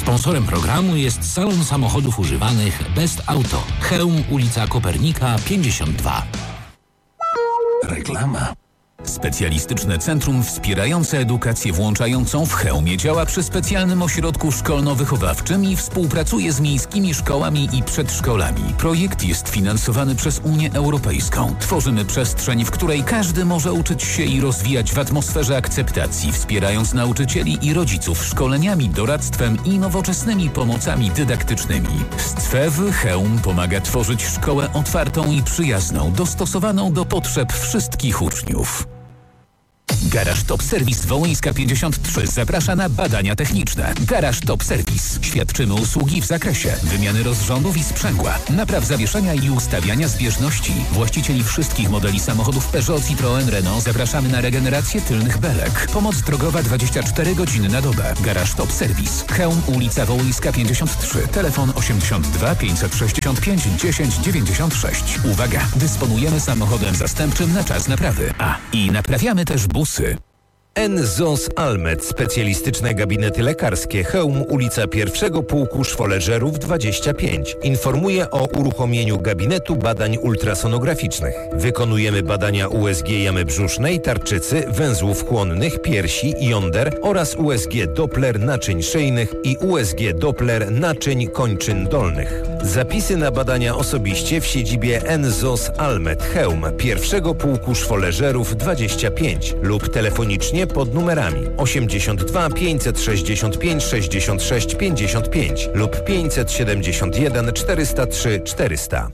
Sponsorem programu jest salon samochodów używanych Best Auto. Chełm, ulica Kopernika 52. Reklama. Specjalistyczne centrum wspierające edukację włączającą w Chełmie działa przy specjalnym ośrodku szkolno-wychowawczym i współpracuje z miejskimi szkołami i przedszkolami. Projekt jest finansowany przez Unię Europejską. Tworzymy przestrzeń, w której każdy może uczyć się i rozwijać w atmosferze akceptacji, wspierając nauczycieli i rodziców szkoleniami, doradztwem i nowoczesnymi pomocami dydaktycznymi. Stwew Chełm pomaga tworzyć szkołę otwartą i przyjazną, dostosowaną do potrzeb wszystkich uczniów. Garaż Top Service Wołyńska 53 zaprasza na badania techniczne. Garaż Top Service. Świadczymy usługi w zakresie wymiany rozrządów i sprzęgła, napraw zawieszenia i ustawiania zbieżności. Właścicieli wszystkich modeli samochodów Peugeot, Citroën, Renault zapraszamy na regenerację tylnych belek. Pomoc drogowa 24 godziny na dobę. Garaż Top Service. Chełm, ulica Wołyńska 53. Telefon 82 565 10 96. Uwaga! Dysponujemy samochodem zastępczym na czas naprawy. I naprawiamy też busy. NZOS Almed. Specjalistyczne gabinety lekarskie. Chełm, ulica 1 Pułku Szwoleżerów 25. Informuje o uruchomieniu gabinetu badań ultrasonograficznych. Wykonujemy badania USG jamy brzusznej, tarczycy, węzłów chłonnych, piersi, jąder oraz USG Doppler naczyń szyjnych i USG Doppler naczyń kończyn dolnych. Zapisy na badania osobiście w siedzibie NZOS Almed Chełm 1 Pułku Szwoleżerów 25 lub telefonicznie pod numerami 82 565 66 55 lub 571 403 400.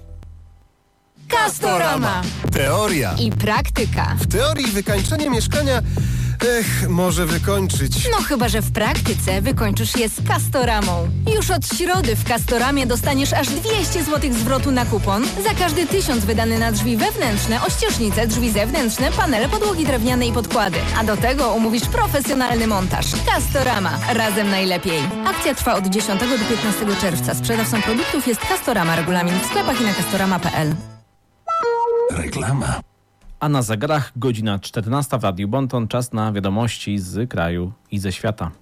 Castorama. Teoria I praktyka. W teorii wykańczenie mieszkania może wykończyć. No chyba, że w praktyce wykończysz je z Castoramą. Już od środy w Castoramie dostaniesz aż 200 zł zwrotu na kupon za każdy 1000 wydany na drzwi wewnętrzne, ościeżnice, drzwi zewnętrzne, panele, podłogi drewniane i podkłady. A do tego umówisz profesjonalny montaż. Castorama. Razem najlepiej. Akcja trwa od 10 do 15 czerwca. Sprzedawcą produktów jest Castorama. Regulamin w sklepach i na castorama.pl. Reklama. A na zegarach godzina 14 w Radiu Bonton. Czas na wiadomości z kraju i ze świata.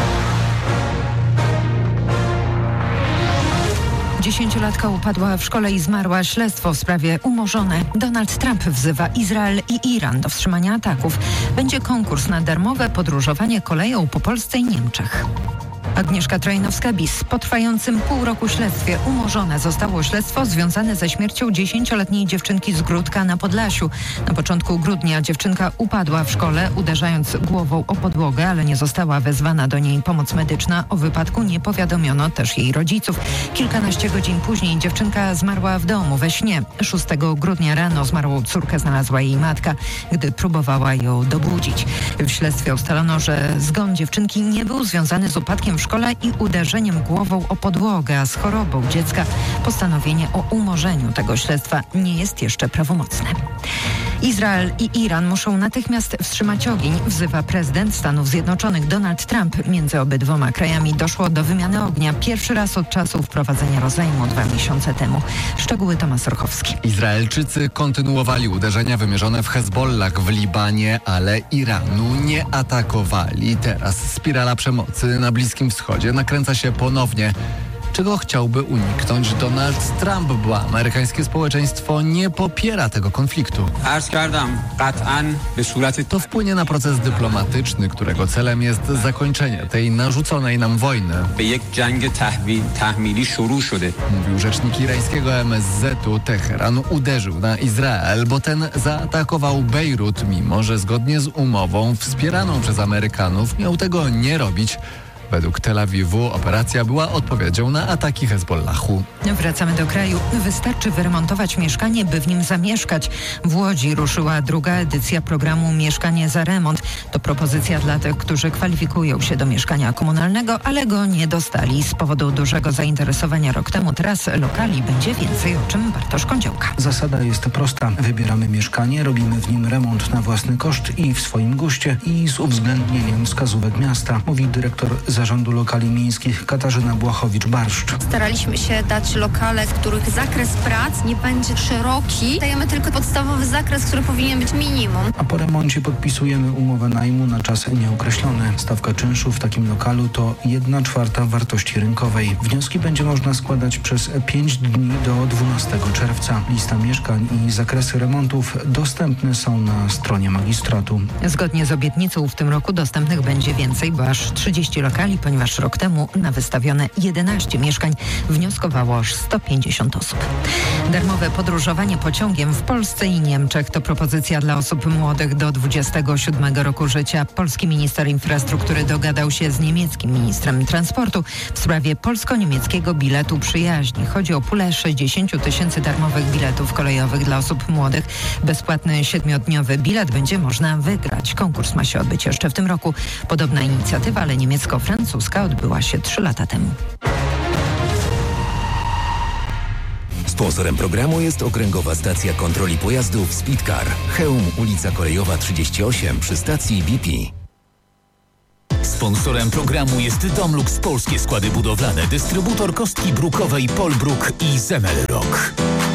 10-latka upadła w szkole i zmarła. Śledztwo w sprawie umorzone. Donald Trump wzywa Izrael i Iran do wstrzymania ataków. Będzie konkurs na darmowe podróżowanie koleją po Polsce i Niemczech. Agnieszka Trojnowska-Bis. Po trwającym pół roku śledztwie umorzone zostało śledztwo związane ze śmiercią 10-letniej dziewczynki z Gródka na Podlasiu. Na początku grudnia dziewczynka upadła w szkole, uderzając głową o podłogę, ale nie została wezwana do niej pomoc medyczna. O wypadku nie powiadomiono też jej rodziców. Kilkanaście godzin później dziewczynka zmarła w domu we śnie. 6 grudnia rano zmarłą córkę znalazła jej matka, gdy próbowała ją dobudzić. W śledztwie ustalono, że zgon dziewczynki nie był związany z upadkiem w szkole i uderzeniem głową o podłogę, a z chorobą dziecka postanowienie o umorzeniu tego śledztwa nie jest jeszcze prawomocne. Izrael i Iran muszą natychmiast wstrzymać ogień, wzywa prezydent Stanów Zjednoczonych Donald Trump. Między obydwoma krajami doszło do wymiany ognia pierwszy raz od czasu wprowadzenia rozejmu 2 miesiące temu. Szczegóły Tomasz Orchowski. Izraelczycy kontynuowali uderzenia wymierzone w Hezbollah w Libanie, ale Iranu nie atakowali. Teraz spirala przemocy na Bliskim Wschodzie nakręca się ponownie. Czego chciałby uniknąć Donald Trump, bo amerykańskie społeczeństwo nie popiera tego konfliktu. To wpłynie na proces dyplomatyczny, którego celem jest zakończenie tej narzuconej nam wojny. Mówił rzecznik irańskiego MSZ-u. Teheran uderzył na Izrael, bo ten zaatakował Bejrut, mimo że zgodnie z umową wspieraną przez Amerykanów miał tego nie robić. Według Tel Awiwu operacja była odpowiedzią na ataki Hezbollahu. Wracamy do kraju. Wystarczy wyremontować mieszkanie, by w nim zamieszkać. W Łodzi ruszyła druga edycja programu Mieszkanie za remont. To propozycja dla tych, którzy kwalifikują się do mieszkania komunalnego, ale go nie dostali. Z powodu dużego zainteresowania rok temu teraz lokali będzie więcej, o czym Bartosz Kądziołka. Zasada jest prosta. Wybieramy mieszkanie, robimy w nim remont na własny koszt i w swoim guście i z uwzględnieniem wskazówek miasta, mówi dyrektor Zarządu Lokali Miejskich Katarzyna Błachowicz-Barszcz. Staraliśmy się dać lokale, w których zakres prac nie będzie szeroki. Dajemy tylko podstawowy zakres, który powinien być minimum. A po remoncie podpisujemy umowę najmu na czas nieokreślony. Stawka czynszu w takim lokalu to 1/4 wartości rynkowej. Wnioski będzie można składać przez 5 dni do 12 czerwca. Lista mieszkań i zakresy remontów dostępne są na stronie magistratu. Zgodnie z obietnicą w tym roku dostępnych będzie więcej, bo aż 30 lokali, ponieważ rok temu na wystawione 11 mieszkań wnioskowało aż 150 osób. Darmowe podróżowanie pociągiem w Polsce i Niemczech to propozycja dla osób młodych do 27 roku życia. Polski minister infrastruktury dogadał się z niemieckim ministrem transportu w sprawie polsko-niemieckiego biletu przyjaźni. Chodzi o pulę 60 000 darmowych biletów kolejowych dla osób młodych. Bezpłatny 7-dniowy bilet będzie można wygrać. Konkurs ma się odbyć jeszcze w tym roku. Podobna inicjatywa, ale niemiecko-francuska, odbyła się 3 lata temu. Sponsorem programu jest Okręgowa Stacja Kontroli Pojazdów Speedcar. Chełm, ulica Kolejowa 38 przy stacji BP. Sponsorem programu jest Domlux Polskie Składy Budowlane, dystrybutor kostki brukowej Polbruk i Zemelrock.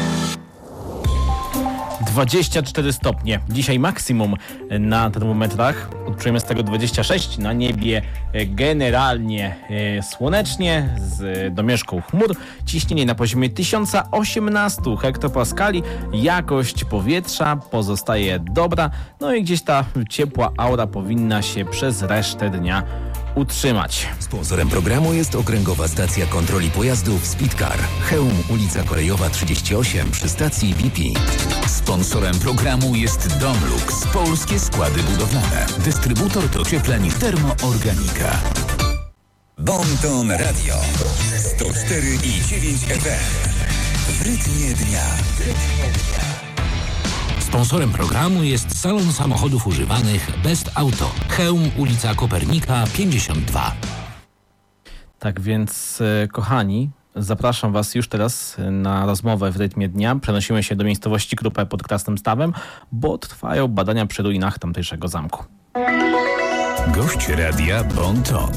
24 stopnie. Dzisiaj maksimum na termometrach. Odczujemy z tego 26. Na niebie generalnie słonecznie z domieszką chmur. Ciśnienie na poziomie 1018 hektopaskali. Jakość powietrza pozostaje dobra. No i gdzieś ta ciepła aura powinna się przez resztę dnia utrzymać. Sponsorem programu jest Okręgowa Stacja Kontroli Pojazdów Speedcar. Chełm, ulica Kolejowa 38 przy stacji BP. Sponsorem programu jest Domlux Polskie Składy Budowlane, dystrybutor dociepleń Termoorganika. Bonton Radio 104,9 FM. W rytmie dnia. Sponsorem programu jest salon samochodów używanych Best Auto. Chełm, ulica Kopernika 52. Tak więc, kochani, zapraszam Was już teraz na rozmowę w rytmie dnia. Przenosimy się do miejscowości Krupę pod Krasnym-Stawem, bo trwają badania przy ruinach tamtejszego zamku. Gość radia Bonton.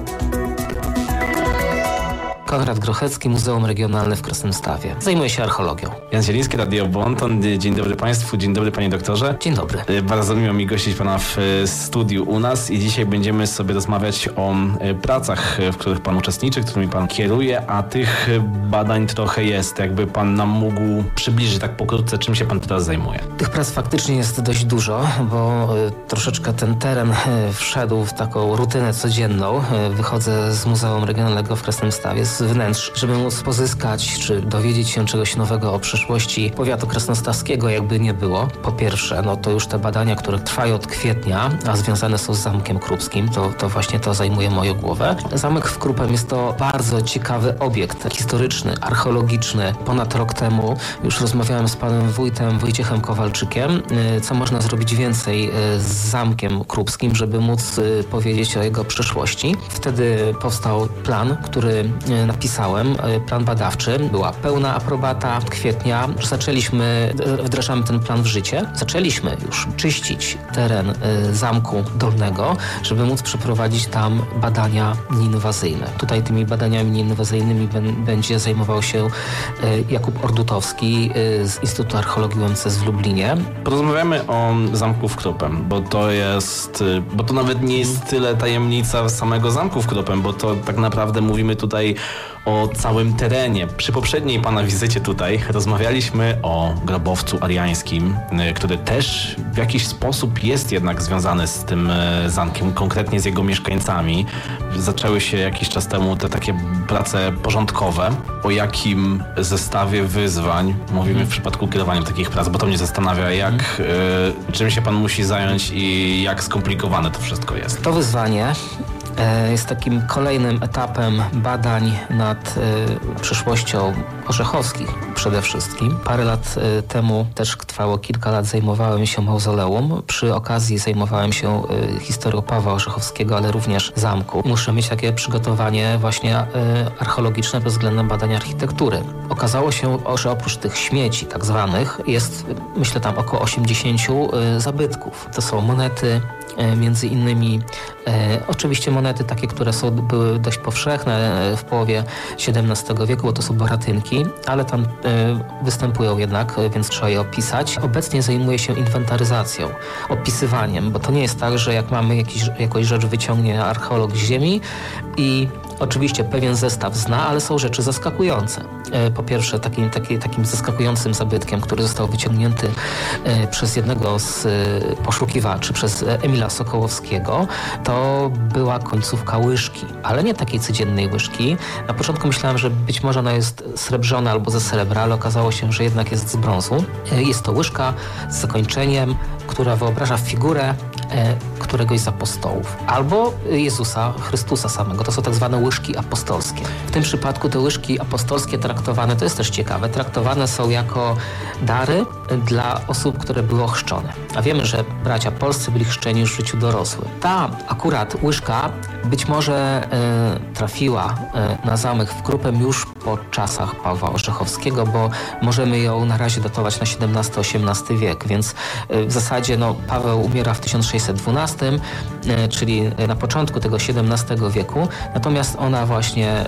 Konrad Grochecki, Muzeum Regionalne w Krasnym-Stawie. Zajmuję się archeologią. Jan Zieliński, Radio Bonton. Dzień dobry Państwu, dzień dobry Panie Doktorze. Dzień dobry. Bardzo miło mi gościć Pana w studiu u nas i dzisiaj będziemy sobie rozmawiać o pracach, w których Pan uczestniczy, którymi Pan kieruje, a tych badań trochę jest. Jakby Pan nam mógł przybliżyć tak pokrótce, czym się Pan teraz zajmuje? Tych prac faktycznie jest dość dużo, bo troszeczkę ten teren wszedł w taką rutynę codzienną. Wychodzę z Muzeum Regionalnego w Krasnym-Stawie, z wnętrz, żeby móc pozyskać czy dowiedzieć się czegoś nowego o przeszłości powiatu krasnostawskiego, jakby nie było. Po pierwsze, no to już te badania, które trwają od kwietnia, a związane są z Zamkiem Krupskim, to właśnie to zajmuje moją głowę. Zamek w Krupem jest to bardzo ciekawy obiekt historyczny, archeologiczny. Ponad rok temu już rozmawiałem z panem wójtem Wojciechem Kowalczykiem, co można zrobić więcej z Zamkiem Krupskim, żeby móc powiedzieć o jego przeszłości. Wtedy powstał plan, który napisałem, plan badawczy. Była pełna aprobata kwietnia. Wdrażamy ten plan w życie. Zaczęliśmy już czyścić teren Zamku Dolnego, żeby móc przeprowadzić tam badania nieinwazyjne. Tutaj tymi badaniami nieinwazyjnymi będzie zajmował się Jakub Ordutowski z Instytutu Archeologii UMCS w Lublinie. Porozmawiamy o Zamku w Krupem, bo to nawet nie jest tyle tajemnica samego Zamku w Krupem, bo to tak naprawdę mówimy tutaj o całym terenie. Przy poprzedniej Pana wizycie tutaj rozmawialiśmy o grobowcu ariańskim, który też w jakiś sposób jest jednak związany z tym zamkiem, konkretnie z jego mieszkańcami. Zaczęły się jakiś czas temu te takie prace porządkowe. O jakim zestawie wyzwań mówimy w przypadku kierowania takich prac? Bo to mnie zastanawia, czym się Pan musi zająć i jak skomplikowane to wszystko jest. To wyzwanie jest takim kolejnym etapem badań nad przeszłością orzechowskich przede wszystkim. Parę lat temu, też trwało kilka lat, zajmowałem się mauzoleum. Przy okazji zajmowałem się historią Pawła Orzechowskiego, ale również zamku. Muszę mieć takie przygotowanie właśnie archeologiczne pod względem badań architektury. Okazało się, że oprócz tych śmieci tak zwanych jest, myślę, tam około 80 zabytków. To są monety, między innymi oczywiście monety takie, które były dość powszechne w połowie XVII wieku, bo to są boratynki, ale tam występują jednak, więc trzeba je opisać. Obecnie zajmuje się inwentaryzacją, opisywaniem, bo to nie jest tak, że jak mamy jakąś rzecz wyciągnie archeolog z ziemi i oczywiście pewien zestaw zna, ale są rzeczy zaskakujące. Po pierwsze, takim zaskakującym zabytkiem, który został wyciągnięty przez jednego z poszukiwaczy, przez Emila Sokołowskiego, to była końcówka łyżki, ale nie takiej codziennej łyżki. Na początku myślałem, że być może ona jest srebrzona albo ze srebra, ale okazało się, że jednak jest z brązu. Jest to łyżka z zakończeniem, która wyobraża figurę któregoś z apostołów albo Jezusa Chrystusa samego. To są tak zwane łyżki apostolskie. W tym przypadku te łyżki apostolskie traktowane, to jest też ciekawe, traktowane są jako dary dla osób, które były ochrzczone. A wiemy, że bracia polscy byli chrzczeni już w życiu dorosłym. Ta akurat łyżka być może trafiła na zamek w Krupem już po czasach Pawła Orzechowskiego, bo możemy ją na razie datować na XVII-XVIII wiek, więc w zasadzie Paweł umiera w 1612, czyli na początku tego XVII wieku, natomiast ona właśnie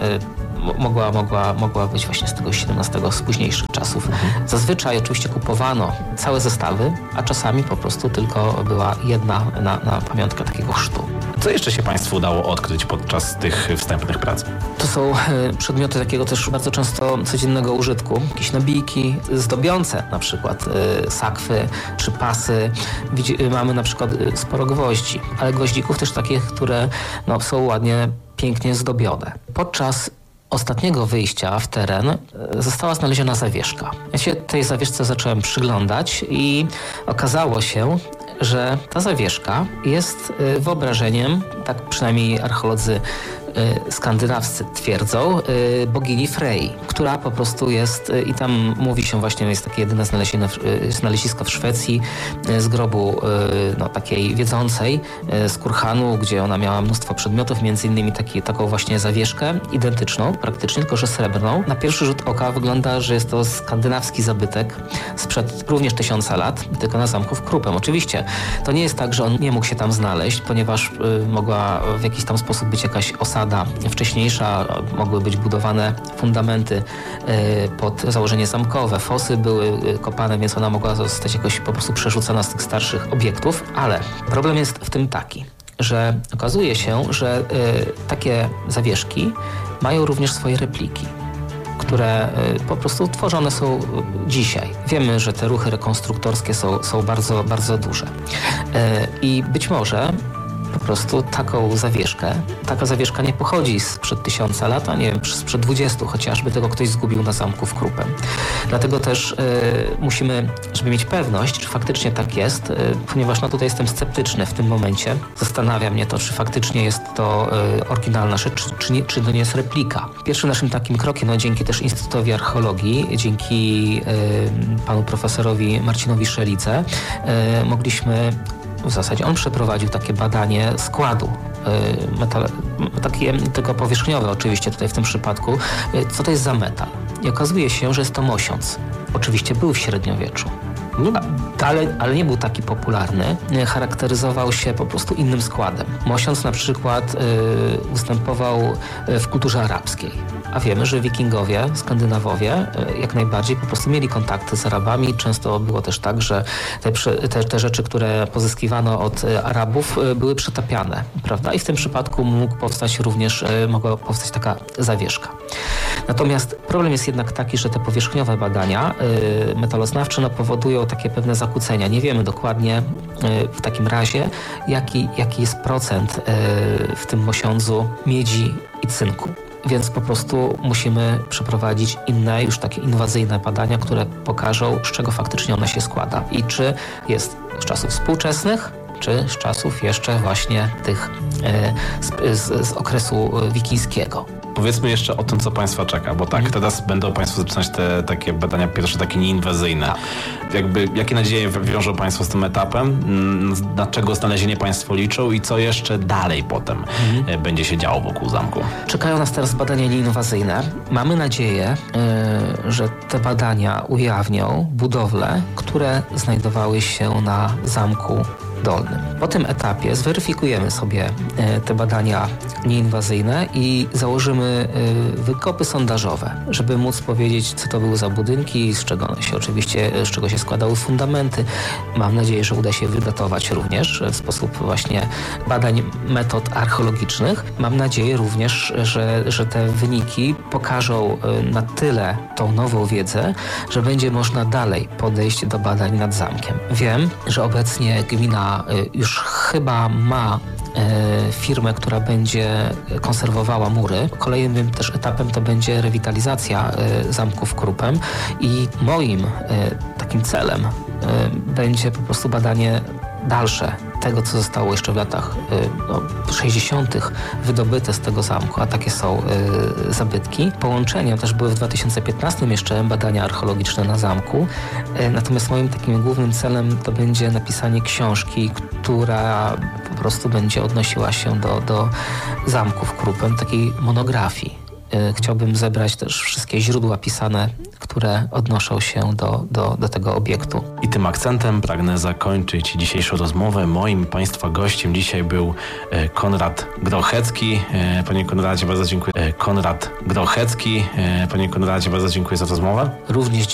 mogła być właśnie z tego XVII, z późniejszych czasów. Zazwyczaj oczywiście kupowano całe zestawy, a czasami po prostu tylko była jedna na pamiątkę takiego chrztu. Co jeszcze się Państwu udało odkryć podczas tych wstępnych prac? To są przedmioty takiego też bardzo często codziennego użytku. Jakieś nabijki zdobiące, na przykład sakwy czy pasy. Mamy na przykład sporo gwoździ, ale gwoździków też takich, które są ładnie, pięknie zdobione. Podczas ostatniego wyjścia w teren została znaleziona zawieszka. Ja się tej zawieszce zacząłem przyglądać i okazało się, że ta zawieszka jest wyobrażeniem, tak przynajmniej archeolodzy skandynawscy twierdzą, bogini Frey, która po prostu jest, i tam mówi się właśnie, jest takie jedyne znalezisko w Szwecji z grobu takiej wiedzącej z kurhanu, gdzie ona miała mnóstwo przedmiotów, między innymi taką właśnie zawieszkę, identyczną praktycznie, tylko że srebrną. Na pierwszy rzut oka wygląda, że jest to skandynawski zabytek sprzed również 1000 lat, tylko na zamku w Krupem. Oczywiście to nie jest tak, że on nie mógł się tam znaleźć, ponieważ mogła w jakiś tam sposób być jakaś osada wcześniejsza, mogły być budowane fundamenty pod założenie zamkowe, fosy były kopane, więc ona mogła zostać jakoś po prostu przerzucona z tych starszych obiektów, ale problem jest w tym taki, że okazuje się, że takie zawieszki mają również swoje repliki, które po prostu tworzone są dzisiaj. Wiemy, że te ruchy rekonstruktorskie są bardzo, bardzo duże. I być może po prostu taka zawieszka nie pochodzi sprzed 1000 lat, a nie wiem, sprzed 20, chociażby tego ktoś zgubił na zamku w Krupem. Dlatego też musimy, żeby mieć pewność, czy faktycznie tak jest, ponieważ tutaj jestem sceptyczny w tym momencie. Zastanawia mnie to, czy faktycznie jest to oryginalna rzecz, czy to nie jest replika. Pierwszym naszym takim krokiem, dzięki też Instytutowi Archeologii, dzięki panu profesorowi Marcinowi Szelidze, mogliśmy w zasadzie on przeprowadził takie badanie składu, takie tylko powierzchniowe oczywiście tutaj w tym przypadku, co to jest za metal. I okazuje się, że jest to mosiąc. Oczywiście był w średniowieczu, ale nie był taki popularny. Charakteryzował się po prostu innym składem. Mosiąc na przykład występował w kulturze arabskiej. A wiemy, że wikingowie, Skandynawowie jak najbardziej po prostu mieli kontakty z Arabami. Często było też tak, że te rzeczy, które pozyskiwano od Arabów, były przetapiane, prawda? I w tym przypadku mogła powstać taka zawieszka. Natomiast problem jest jednak taki, że te powierzchniowe badania metaloznawcze powodują takie pewne zakłócenia. Nie wiemy dokładnie w takim razie, jaki jest procent w tym mosiądzu miedzi i cynku. Więc po prostu musimy przeprowadzić inne, już takie inwazyjne badania, które pokażą, z czego faktycznie ona się składa i czy jest z czasów współczesnych, czy z czasów jeszcze właśnie tych z okresu wikińskiego. Powiedzmy jeszcze o tym, co Państwa czeka, bo tak, teraz będą Państwo zaczynać te takie badania pierwsze, takie nieinwazyjne. Tak. Jakie nadzieje wiążą Państwo z tym etapem? Na czego znalezienie Państwo liczą i co jeszcze dalej potem będzie się działo wokół zamku? Czekają nas teraz badania nieinwazyjne. Mamy nadzieję, że te badania ujawnią budowle, które znajdowały się na zamku dolnym. Po tym etapie zweryfikujemy sobie te badania nieinwazyjne i założymy wykopy sondażowe, żeby móc powiedzieć, co to były za budynki, z czego się składały fundamenty. Mam nadzieję, że uda się wydatować również w sposób właśnie badań metod archeologicznych. Mam nadzieję również, że te wyniki pokażą na tyle tą nową wiedzę, że będzie można dalej podejść do badań nad zamkiem. Wiem, że obecnie gmina już chyba ma firmę, która będzie konserwowała mury. Kolejnym też etapem to będzie rewitalizacja zamku w Krupem i moim takim celem będzie po prostu badanie dalsze tego, co zostało jeszcze w latach 60. wydobyte z tego zamku, a takie są zabytki. Połączeniem też były w 2015 jeszcze badania archeologiczne na zamku. Natomiast moim takim głównym celem to będzie napisanie książki, która po prostu będzie odnosiła się do zamku w Krupem, takiej monografii. Chciałbym zebrać też wszystkie źródła pisane, które odnoszą się do tego obiektu. I tym akcentem pragnę zakończyć dzisiejszą rozmowę. Moim Państwa gościem dzisiaj był Konrad Grochecki. Panie Konradzie, bardzo dziękuję. Panie Konradzie, bardzo dziękuję za rozmowę. Również